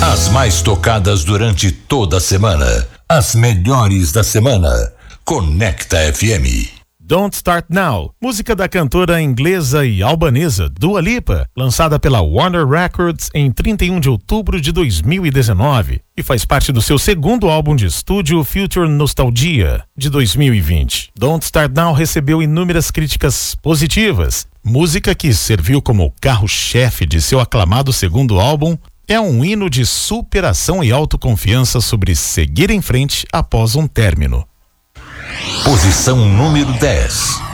As mais tocadas durante toda a semana. As melhores da semana. Conecta FM. Don't Start Now, música da cantora inglesa e albanesa Dua Lipa, lançada pela Warner Records em 31 de outubro de 2019 e faz parte do seu segundo álbum de estúdio Future Nostalgia, de 2020. Don't Start Now recebeu inúmeras críticas positivas. Música que serviu como carro-chefe de seu aclamado segundo álbum, é um hino de superação e autoconfiança sobre seguir em frente após um término. Posição número 10.